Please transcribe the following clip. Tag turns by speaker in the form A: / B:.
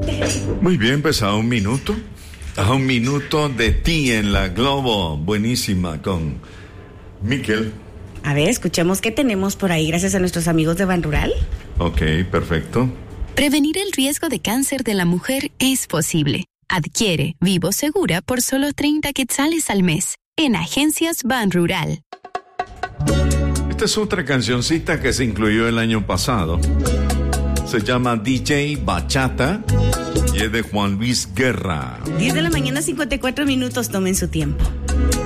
A: Muy bien, pues a un minuto de ti en la Globo, buenísima, con Miquel.
B: A ver, escuchemos qué tenemos por ahí gracias a nuestros amigos de Ban Rural.
A: Ok, perfecto.
C: Prevenir el riesgo de cáncer de la mujer es posible. Adquiere Vivo Segura por solo 30 quetzales al mes en Agencias Ban Rural.
A: Esta es otra cancioncita que se incluyó el año pasado. Se llama DJ Bachata y es de Juan Luis Guerra.
B: 10 de la mañana, 54 minutos, tomen su tiempo.